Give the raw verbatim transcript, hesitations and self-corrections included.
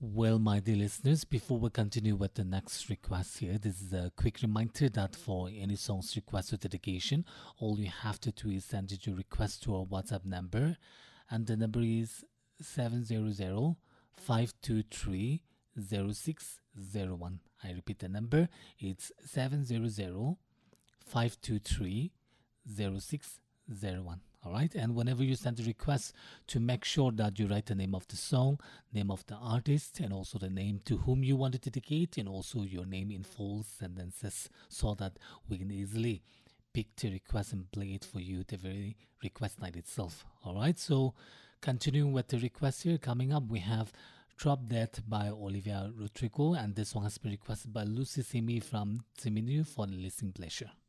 Well, my dear listeners, before we continue with the next request here, this is a quick reminder that for any songs request or dedication, all you have to do is send your request to our WhatsApp number, and the number is seven zero zero, five two three, zero six zero one. I repeat the number, it's seven zero zero, five two three, zero six zero one. All right, and whenever you send a request, to make sure that you write the name of the song, name of the artist, and also the name to whom you want to dedicate, and also your name in full sentences, so that we can easily pick the request and play it for you the very request night itself. All right, so continuing with the request here, coming up we have Drop Dead by Olivia Rodrigo, and this one has been requested by Lucy Simi from Siminu for the listening pleasure.